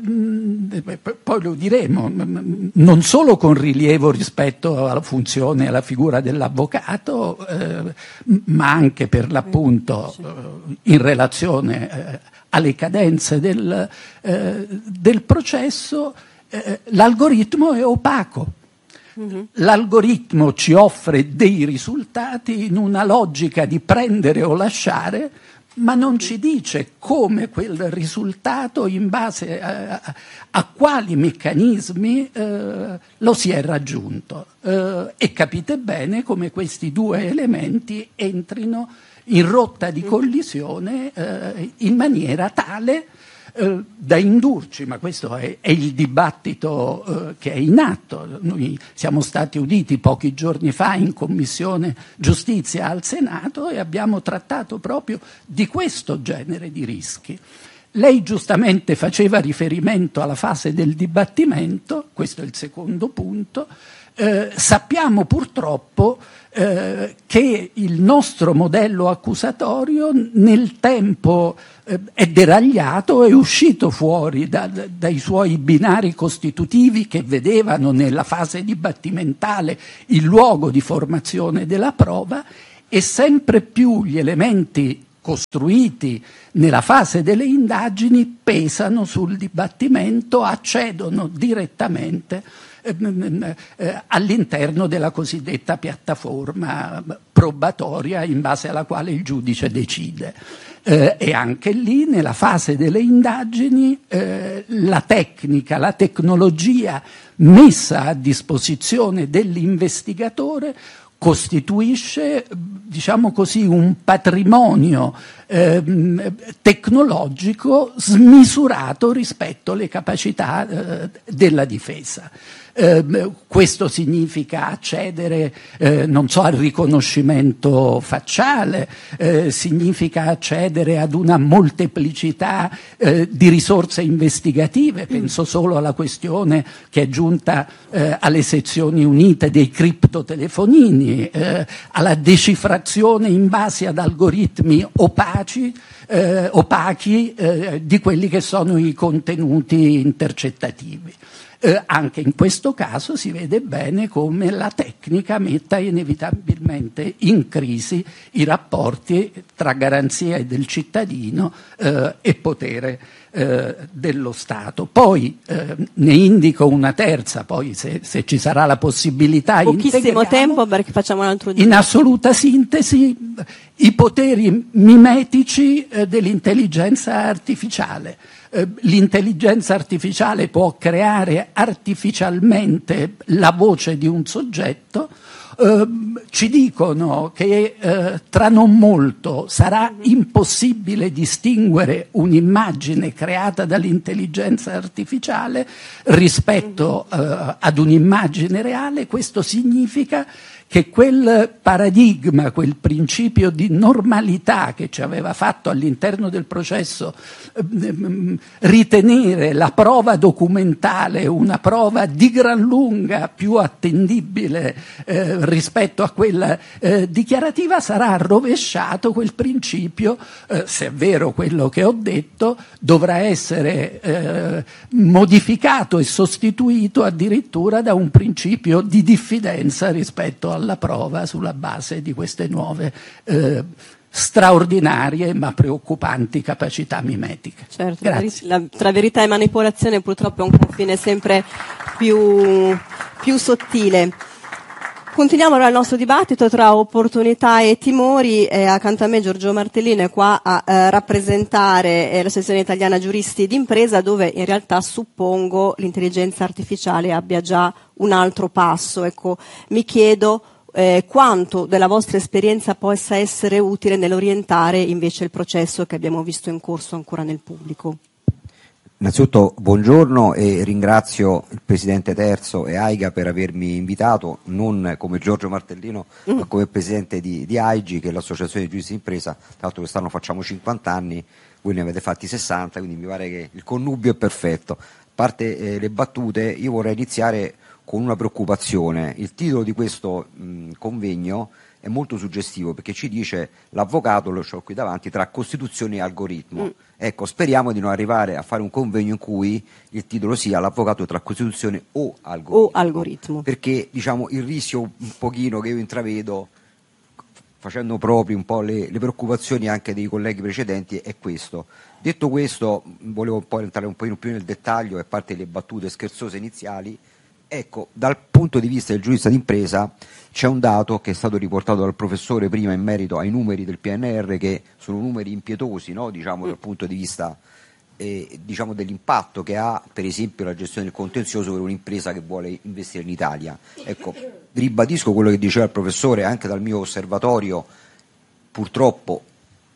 poi lo diremo, non solo con rilievo rispetto alla funzione e alla figura dell'avvocato, eh, ma anche per l'appunto eh, in relazione eh, alle cadenze del, eh, del processo, Eh, l'algoritmo è opaco. Mm-hmm. L'algoritmo ci offre dei risultati in una logica di prendere o lasciare, ma non ci dice come quel risultato, in base a, a, a quali meccanismi eh, lo si è raggiunto. Eh, e capite bene come questi due elementi entrino in rotta di collisione eh, in maniera tale eh, da indurci, ma questo è, è il dibattito eh, che è in atto. Noi siamo stati uditi pochi giorni fa in Commissione Giustizia al Senato e abbiamo trattato proprio di questo genere di rischi. Lei giustamente faceva riferimento alla fase del dibattimento, questo è il secondo punto. Eh, sappiamo purtroppo eh, che il nostro modello accusatorio nel tempo eh, è deragliato, è uscito fuori da, dai suoi binari costitutivi che vedevano nella fase dibattimentale il luogo di formazione della prova, e sempre più gli elementi costruiti nella fase delle indagini pesano sul dibattimento, accedono direttamente all'interno della cosiddetta piattaforma probatoria in base alla quale il giudice decide. Eh, e anche lì, nella fase delle indagini, eh, la tecnica, la tecnologia messa a disposizione dell'investigatore costituisce, diciamo così, un patrimonio eh, tecnologico smisurato rispetto alle capacità eh, della difesa. Eh, questo significa accedere eh, non so, al riconoscimento facciale, eh, significa accedere ad una molteplicità eh, di risorse investigative. Penso solo alla questione che è giunta eh, alle sezioni unite dei criptotelefonini, eh, alla decifrazione in base ad algoritmi opaci, eh, opachi eh, di quelli che sono i contenuti intercettativi. Eh, anche in questo caso si vede bene come la tecnica metta inevitabilmente in crisi i rapporti tra garanzia del cittadino eh, e potere eh, dello Stato. Poi eh, ne indico una terza, poi se, se ci sarà la possibilità. Pochissimo tempo perché facciamo un altro giorno. In assoluta sintesi, i poteri mimetici eh, dell'intelligenza artificiale. L'intelligenza artificiale può creare artificialmente la voce di un soggetto. Eh, ci dicono che eh, tra non molto sarà impossibile distinguere un'immagine creata dall'intelligenza artificiale rispetto eh, ad un'immagine reale. Questo significa che quel paradigma, quel principio di normalità che ci aveva fatto all'interno del processo eh, ritenere la prova documentale una prova di gran lunga più attendibile eh, rispetto a quella eh, dichiarativa, sarà rovesciato quel principio, eh, se è vero quello che ho detto, dovrà essere eh, modificato e sostituito addirittura da un principio di diffidenza rispetto alla prova sulla base di queste nuove eh, straordinarie ma preoccupanti capacità mimetiche. Certo, Grazie. La, tra verità e manipolazione purtroppo è un confine sempre più, più sottile. Continuiamo allora il nostro dibattito tra opportunità e timori. Eh, accanto a me Giorgio Martellino è qua a eh, rappresentare eh, l'Associazione Italiana Giuristi d'Impresa, dove in realtà suppongo l'intelligenza artificiale abbia già un altro passo. Ecco, mi chiedo eh, quanto della vostra esperienza possa essere utile nell'orientare invece il processo che abbiamo visto in corso ancora nel pubblico. Innanzitutto buongiorno e ringrazio il Presidente Terzo e AIGA per avermi invitato, non come Giorgio Martellino mm. ma come Presidente di, di A I G I, che è l'Associazione di Giuristi d'Impresa. Tra l'altro quest'anno facciamo cinquanta anni, voi ne avete fatti sessanta, quindi mi pare che il connubio è perfetto. A parte eh, le battute, io vorrei iniziare con una preoccupazione. Il titolo di questo mh, convegno è molto suggestivo perché ci dice l'avvocato, lo ho qui davanti, tra Costituzione e algoritmo. Mm. Ecco, speriamo di non arrivare a fare un convegno in cui il titolo sia l'avvocato tra Costituzione o algoritmo. O algoritmo. Perché diciamo il rischio un pochino che io intravedo, facendo proprio un po' le, le preoccupazioni anche dei colleghi precedenti, è questo. Detto questo, volevo poi entrare un po' più nel dettaglio, a parte le battute scherzose iniziali. Ecco, dal punto di vista del giurista d'impresa c'è un dato che è stato riportato dal professore prima in merito ai numeri del P N R, che sono numeri impietosi, no? Diciamo, dal punto di vista eh, diciamo dell'impatto che ha per esempio la gestione del contenzioso per un'impresa che vuole investire in Italia. Ecco, ribadisco quello che diceva il professore, anche dal mio osservatorio purtroppo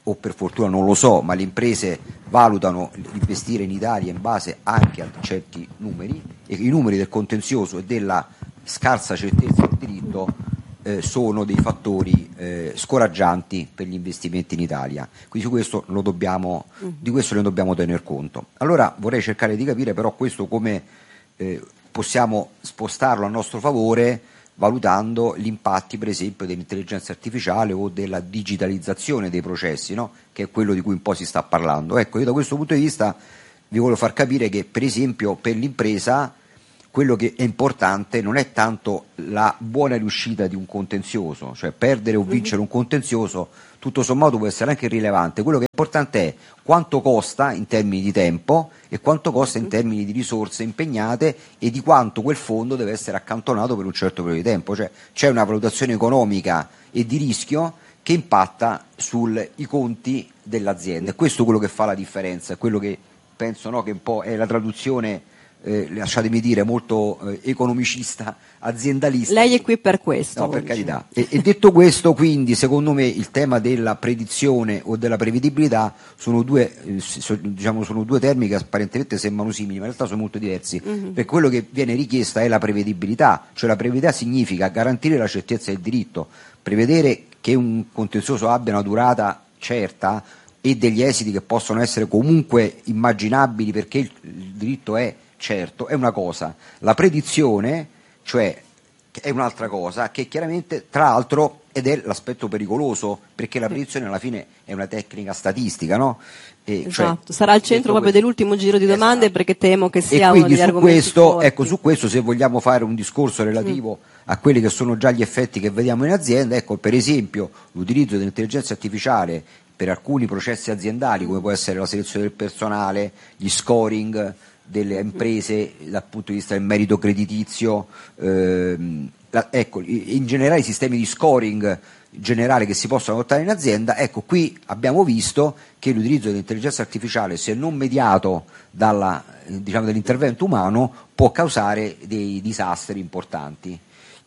o per fortuna non lo so, ma le imprese valutano investire in Italia in base anche a certi numeri, e i numeri del contenzioso e della scarsa certezza del diritto eh, sono dei fattori eh, scoraggianti per gli investimenti in Italia, quindi su questo lo dobbiamo, di questo ne dobbiamo tener conto. Allora vorrei cercare di capire però questo come eh, possiamo spostarlo a nostro favore, valutando gli impatti per esempio dell'intelligenza artificiale o della digitalizzazione dei processi, no? Che è quello di cui un po' si sta parlando. Ecco, io da questo punto di vista vi voglio far capire che per esempio per l'impresa quello che è importante non è tanto la buona riuscita di un contenzioso, cioè perdere o vincere un contenzioso tutto sommato può essere anche rilevante, quello che è importante è quanto costa in termini di tempo e quanto costa in termini di risorse impegnate e di quanto quel fondo deve essere accantonato per un certo periodo di tempo, cioè c'è una valutazione economica e di rischio che impatta sui conti dell'azienda, e questo è quello che fa la differenza, è quello che penso, no, che un po' è la traduzione Eh, lasciatemi dire molto eh, economicista, aziendalista. Lei è qui per questo. No, per carità. E, e detto questo, quindi secondo me il tema della predizione o della prevedibilità sono due, eh, so, diciamo, sono due termini che apparentemente sembrano simili, ma in realtà sono molto diversi, mm-hmm. perché quello che viene richiesta è la prevedibilità, cioè la prevedibilità significa garantire la certezza del diritto, prevedere che un contenzioso abbia una durata certa e degli esiti che possono essere comunque immaginabili perché il, il diritto è certo, è una cosa, la predizione, cioè, è un'altra cosa, che chiaramente, tra l'altro, ed è l'aspetto pericoloso, perché la predizione alla fine è una tecnica statistica, no? E esatto, cioè, sarà al centro proprio questo, dell'ultimo giro di domande, esatto. Perché temo che sia e uno degli su argomenti questo, forti. ecco, su questo, se vogliamo fare un discorso relativo mm. a quelli che sono già gli effetti che vediamo in azienda, ecco, per esempio, l'utilizzo dell'intelligenza artificiale per alcuni processi aziendali, come può essere la selezione del personale, gli scoring delle imprese dal punto di vista del merito creditizio, ehm, la, ecco, in generale i sistemi di scoring generale che si possono adottare in azienda, ecco, qui abbiamo visto che l'utilizzo dell'intelligenza artificiale, se non mediato dalla, diciamo, dall'intervento umano, può causare dei disastri importanti.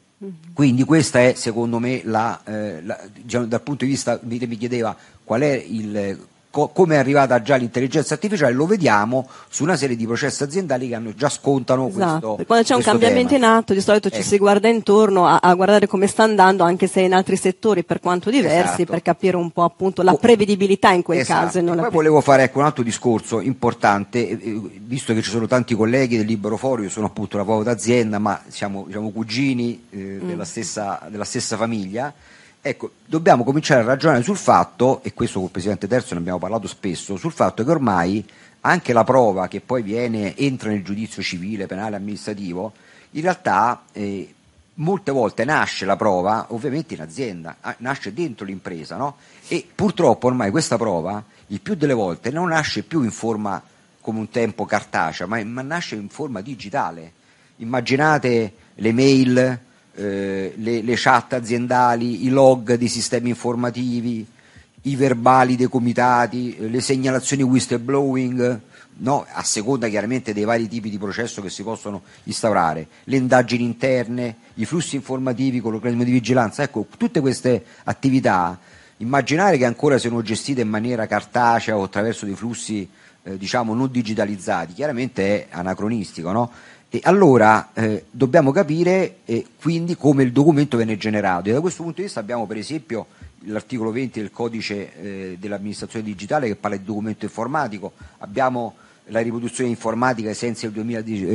Quindi questa è secondo me la, eh, la diciamo, dal punto di vista, mi, mi chiedeva qual è il co, come è arrivata già l'intelligenza artificiale, lo vediamo su una serie di processi aziendali che hanno già scontano esatto. questo. Quando c'è un cambiamento tema. in atto, di solito ci ecco. si guarda intorno a, a guardare come sta andando, anche se in altri settori per quanto diversi, esatto. per capire un po' appunto la prevedibilità in quel esatto. caso. E non Poi la volevo fare ecco, un altro discorso importante, eh, visto che ci sono tanti colleghi del Libero Foro, io sono appunto una povera azienda, ma siamo diciamo, cugini eh, mm. della, stessa, della stessa famiglia. Ecco, dobbiamo cominciare a ragionare sul fatto, e questo col Presidente Terzo ne abbiamo parlato spesso, sul fatto che ormai anche la prova che poi viene, entra nel giudizio civile, penale, amministrativo, in realtà eh, molte volte nasce la prova ovviamente in azienda, nasce dentro l'impresa, no? E purtroppo ormai questa prova, il più delle volte, non nasce più in forma come un tempo cartacea, ma, ma nasce in forma digitale. Immaginate le mail, Eh, le, le chat aziendali, i log dei sistemi informativi, i verbali dei comitati, eh, le segnalazioni whistleblowing, no? A seconda chiaramente dei vari tipi di processo che si possono instaurare, le indagini interne, i flussi informativi con l'organismo di vigilanza. Ecco, tutte queste attività, immaginare che ancora siano gestite in maniera cartacea o attraverso dei flussi eh, diciamo non digitalizzati, chiaramente è anacronistico, no? E allora eh, dobbiamo capire eh, quindi come il documento viene generato, e da questo punto di vista abbiamo per esempio l'articolo venti del codice eh, dell'amministrazione digitale che parla di documento informatico, abbiamo la riproduzione informatica ai sensi del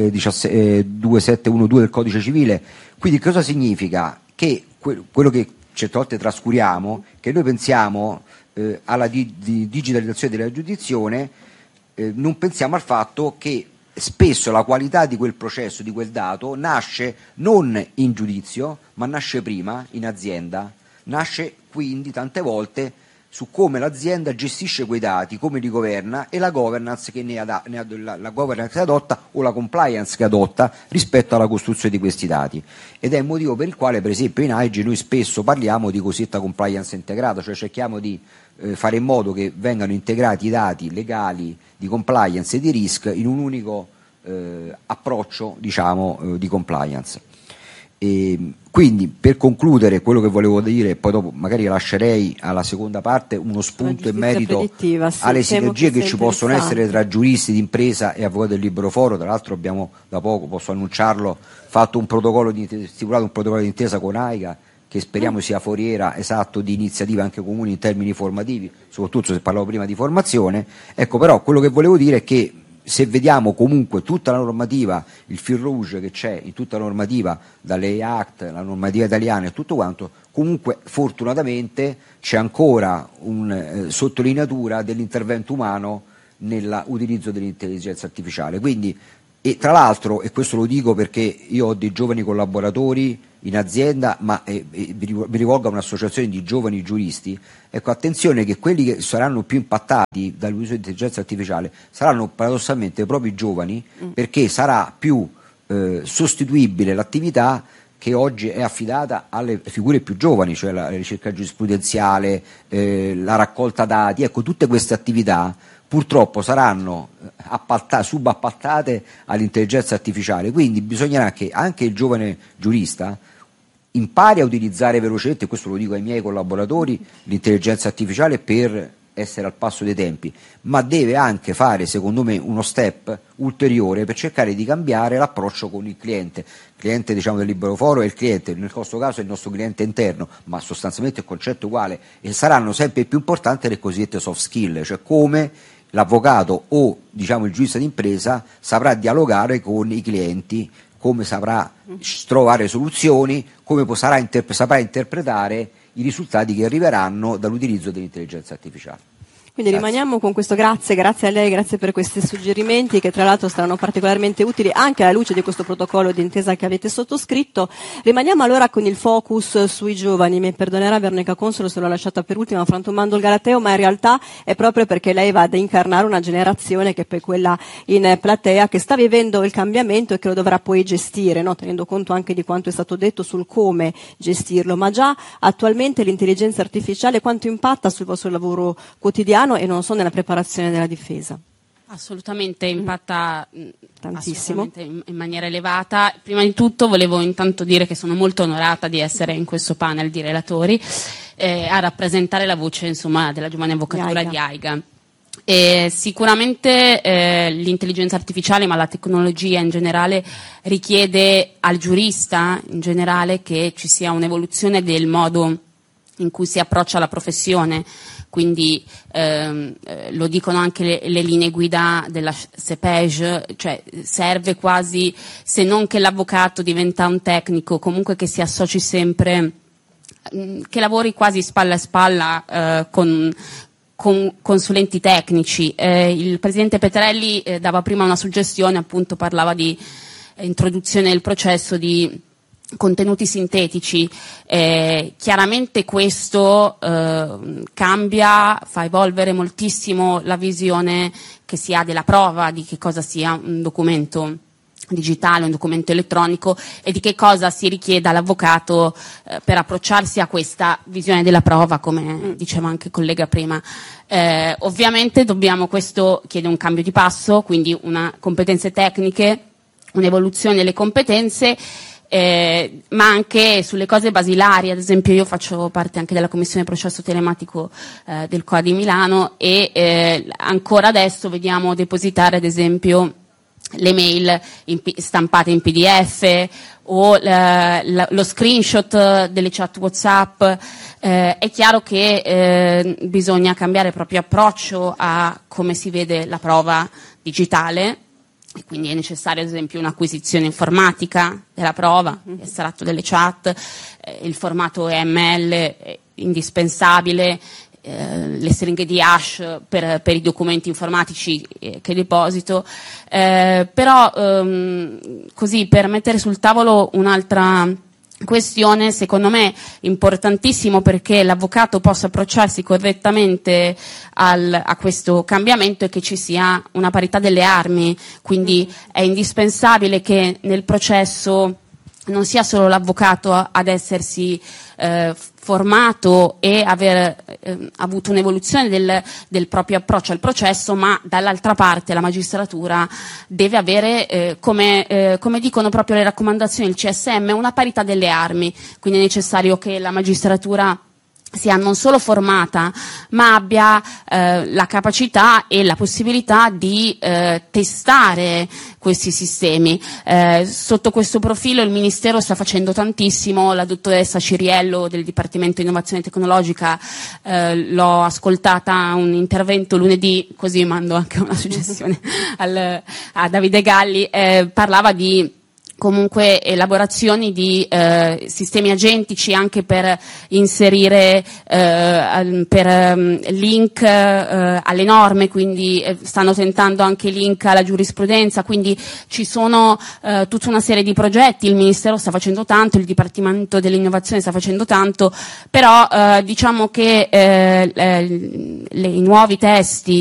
duemiladiciassette del codice civile. Quindi cosa significa? Che que- quello che certe volte trascuriamo, che noi pensiamo eh, alla di- di digitalizzazione della giurisdizione, eh, non pensiamo al fatto che spesso la qualità di quel processo, di quel dato, nasce non in giudizio, ma nasce prima in azienda, nasce quindi tante volte su come l'azienda gestisce quei dati, come li governa e la governance che ne ad, ne ad, la, la governance che adotta o la compliance che adotta rispetto alla costruzione di questi dati. Ed è il motivo per il quale per esempio in A I G noi spesso parliamo di cosiddetta compliance integrata, cioè cerchiamo di eh, fare in modo che vengano integrati i dati legali di compliance e di risk in un unico eh, approccio diciamo eh, di compliance. E quindi, per concludere, quello che volevo dire, poi dopo magari lascerei alla seconda parte uno spunto in merito sì, alle sinergie che, che ci possono essere tra giuristi d'impresa e avvocati del libero foro. Tra l'altro abbiamo da poco, posso annunciarlo, fatto un protocollo di, stipulato un protocollo di intesa con AIGA che speriamo sia foriera esatto di iniziative anche comuni in termini formativi, soprattutto se parlavo prima di formazione. Ecco, però quello che volevo dire è che se vediamo comunque tutta la normativa, il fil rouge che c'è in tutta la normativa, dalle E A C T, la normativa italiana e tutto quanto, comunque fortunatamente c'è ancora una eh, sottolineatura dell'intervento umano nell'utilizzo dell'intelligenza artificiale. Quindi, e tra l'altro, e questo lo dico perché io ho dei giovani collaboratori in azienda, ma eh, mi rivolgo a un'associazione di giovani giuristi, ecco, attenzione che quelli che saranno più impattati dall'uso di intelligenza artificiale saranno paradossalmente proprio i giovani, mm. perché sarà più eh, sostituibile l'attività che oggi è affidata alle figure più giovani, cioè la ricerca giurisprudenziale, eh, la raccolta dati, ecco, tutte queste attività purtroppo saranno appaltate, subappaltate all'intelligenza artificiale, quindi bisognerà che anche il giovane giurista impari a utilizzare velocemente, questo lo dico ai miei collaboratori, l'intelligenza artificiale per essere al passo dei tempi, ma deve anche fare, secondo me, uno step ulteriore per cercare di cambiare l'approccio con il cliente. Il cliente, diciamo, del libero foro è il cliente, nel nostro caso è il nostro cliente interno, ma sostanzialmente il concetto è uguale, e saranno sempre più importanti le cosiddette soft skill, cioè come l'avvocato o, diciamo, il giurista d'impresa saprà dialogare con i clienti, come saprà trovare soluzioni, come sarà interp- saprà interpretare i risultati che arriveranno dall'utilizzo dell'intelligenza artificiale. Quindi Grazie. rimaniamo con questo grazie, grazie a lei, grazie per questi suggerimenti che tra l'altro saranno particolarmente utili anche alla luce di questo protocollo di intesa che avete sottoscritto. Rimaniamo allora con il focus sui giovani. Mi perdonerà Veronica Consolo se l'ho lasciata per ultima frantumando il Galateo, ma in realtà è proprio perché lei va ad incarnare una generazione che è poi quella in platea che sta vivendo il cambiamento e che lo dovrà poi gestire, no? Tenendo conto anche di quanto è stato detto sul come gestirlo. Ma già attualmente l'intelligenza artificiale quanto impatta sul vostro lavoro quotidiano e non so nella preparazione della difesa? Assolutamente, impatta mm. tantissimo, assolutamente in, in maniera elevata. Prima di tutto volevo intanto dire che sono molto onorata di essere in questo panel di relatori eh, a rappresentare la voce, insomma, della giovane avvocatura di AIGA. E sicuramente eh, l'intelligenza artificiale, ma la tecnologia in generale, richiede al giurista in generale che ci sia un'evoluzione del modo in cui si approccia alla professione. Quindi ehm, eh, lo dicono anche le, le linee guida della CEPEJ, cioè serve quasi, se non che l'avvocato diventa un tecnico, comunque che si associ sempre, mh, che lavori quasi spalla a spalla eh, con, con consulenti tecnici. Eh, il presidente Petrelli eh, dava prima una suggestione, appunto parlava di eh, introduzione del processo di contenuti sintetici. Eh, chiaramente questo eh, cambia, fa evolvere moltissimo la visione che si ha della prova, di che cosa sia un documento digitale, un documento elettronico e di che cosa si richieda all'avvocato eh, per approcciarsi a questa visione della prova, come diceva anche il collega prima. Eh, ovviamente dobbiamo, questo chiede un cambio di passo, quindi una competenze tecniche, un'evoluzione delle competenze. Eh, ma anche sulle cose basilari. Ad esempio io faccio parte anche della commissione processo telematico eh, del C O A di Milano e eh, ancora adesso vediamo depositare ad esempio le mail in, stampate in P D F o la, la, lo screenshot delle chat WhatsApp. Eh, è chiaro che eh, bisogna cambiare il proprio approccio a come si vede la prova digitale. Quindi è necessaria ad esempio un'acquisizione informatica della prova, l'estratto delle chat, eh, il formato E M L è indispensabile, eh, le stringhe di hash per, per i documenti informatici eh, che deposito, eh, però ehm, così per mettere sul tavolo un'altra questione, secondo me importantissimo perché l'avvocato possa approcciarsi correttamente al, a questo cambiamento e che ci sia una parità delle armi, quindi è indispensabile che nel processo non sia solo l'avvocato ad essersi eh, formato e aver eh, avuto un'evoluzione del, del proprio approccio al processo, ma dall'altra parte la magistratura deve avere, eh, come, eh, come dicono proprio le raccomandazioni del C S M, una parità delle armi, quindi è necessario che la magistratura sia non solo formata, ma abbia eh, la capacità e la possibilità di eh, testare questi sistemi. Eh, sotto questo profilo il Ministero sta facendo tantissimo. La dottoressa Ciriello del Dipartimento di Innovazione Tecnologica, eh, l'ho ascoltata a un intervento lunedì, così mando anche una suggestione al, a Davide Galli, eh, parlava di comunque elaborazioni di eh, sistemi agentici anche per inserire eh, per um, link eh, alle norme, quindi eh, stanno tentando anche link alla giurisprudenza, quindi ci sono eh, tutta una serie di progetti. Il Ministero sta facendo tanto, il Dipartimento dell'Innovazione sta facendo tanto, però eh, diciamo che eh, le, i nuovi testi